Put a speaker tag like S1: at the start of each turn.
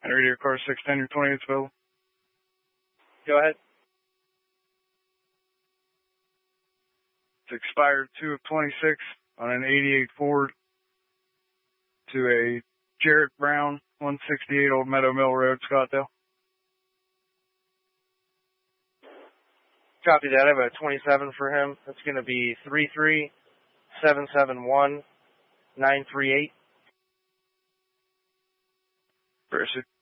S1: Radio car 610, your 28's available.
S2: Go ahead.
S1: It's expired 2 of 26 on an 88 Ford to a Jarrett Brown, 168 Old Meadow Mill Road, Scottsdale.
S2: Copy that. I have a 27 for him. That's going to be 33771-938.
S1: Proceed.